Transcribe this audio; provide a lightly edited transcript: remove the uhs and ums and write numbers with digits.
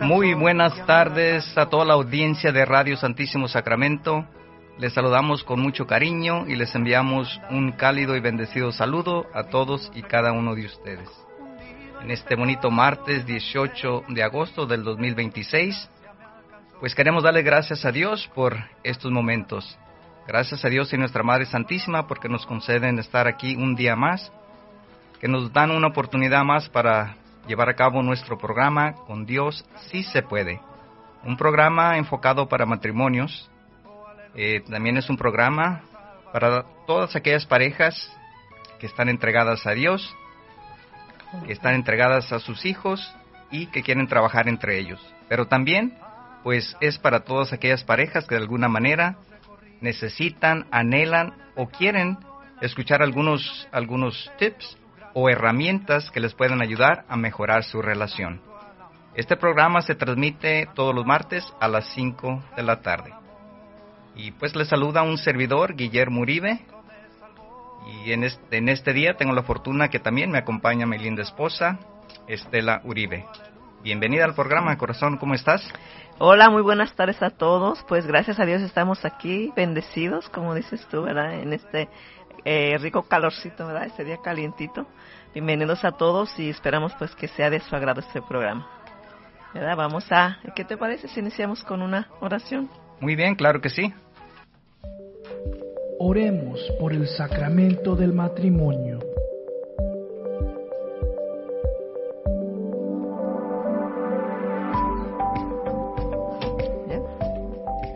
Muy buenas tardes a toda la audiencia de Radio Santísimo Sacramento. Les saludamos con mucho cariño y les enviamos un cálido y bendecido saludo a todos y cada uno de ustedes. En este bonito martes 18 de agosto del 2026, pues queremos darle gracias a Dios por estos momentos. Gracias a Dios y Nuestra Madre Santísima porque nos conceden estar aquí un día más, que nos dan una oportunidad más para llevar a cabo nuestro programa Con Dios sí se puede. Un programa enfocado para matrimonios. También es un programa para todas aquellas parejas que están entregadas a Dios, que están entregadas a sus hijos y que quieren trabajar entre ellos. Pero también, pues, es para todas aquellas parejas que de alguna manera necesitan, anhelan o quieren escuchar algunos tips o herramientas que les puedan ayudar a mejorar su relación. Este programa se transmite todos los martes a las 5 de la tarde. Y pues les saluda un servidor, Guillermo Uribe. Y en este día tengo la fortuna que también me acompaña mi linda esposa, Estela Uribe. Bienvenida al programa, corazón, ¿cómo estás? Hola, muy buenas tardes a todos. Pues gracias a Dios estamos aquí, bendecidos, como dices tú, ¿verdad? En este rico calorcito, ¿verdad? Este día calientito. Bienvenidos a todos y esperamos pues que sea de su agrado este programa, ¿verdad? ¿Qué te parece si iniciamos con una oración? Muy bien, claro que sí. Oremos por el sacramento del matrimonio.